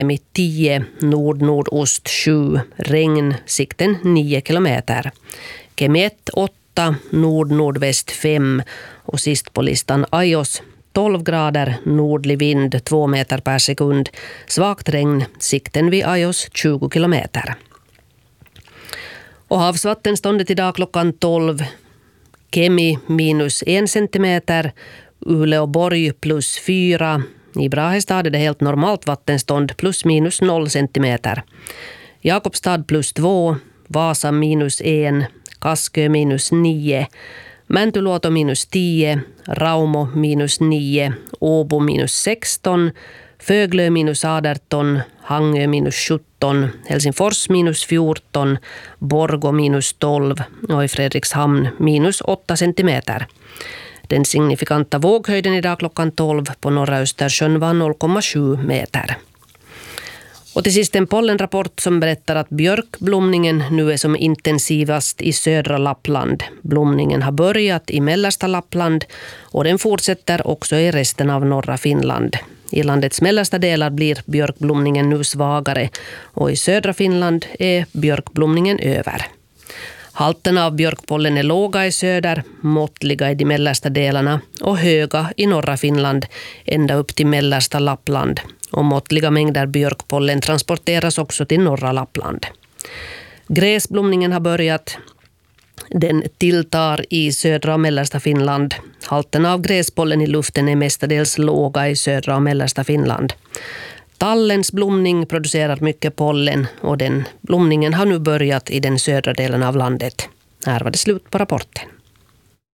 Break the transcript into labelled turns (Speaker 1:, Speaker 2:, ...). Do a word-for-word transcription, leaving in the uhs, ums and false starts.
Speaker 1: mitt tio, nord-nordost sju, regn, sikten nio kilometer. Kemi ett åtta, nord-nordväst fem och sist på listan Ajos tolv grader, nordlig vind två meter per sekund, svagt regn, sikten vid Ajos tjugo kilometer. Och havsvattenståndet idag klockan tolv, Kemi minus en centimeter, Uleåborg plus fyra, i Brahestad är det helt normalt vattenstånd plus minus noll centimeter. Jakobstad plus två, Vasa minus en, Kaskö minus nio, Mäntyluoto minus tio, Raumo minus nio, Åbo minus sexton, Föglö minus arton, Hangö minus sjutton, Helsingfors minus fjorton, Borgå minus tolv och i Fredrikshamn minus åtta centimeter. Den signifikanta våghöjden idag klockan tolv på norra Östersjön var noll komma sju meter. Och till sist en pollenrapport som berättar att björkblomningen nu är som intensivast i södra Lappland. Blomningen har börjat i mellersta Lappland och den fortsätter också i resten av norra Finland. I landets mellersta delar blir björkblomningen nu svagare och i södra Finland är björkblomningen över. Halterna av björkpollen är låga i söder, måttliga i de mellersta delarna och höga i norra Finland ända upp till mellersta Lappland. Och måttliga mängder björkpollen transporteras också till norra Lappland. Gräsblomningen har börjat. Den tilltar i södra och mellersta Finland. Halterna av gräspollen i luften är mestadels låga i södra och mellersta Finland. Tallens blomning producerar mycket pollen och den blomningen har nu börjat i den södra delen av landet. Här var det slut på rapporten.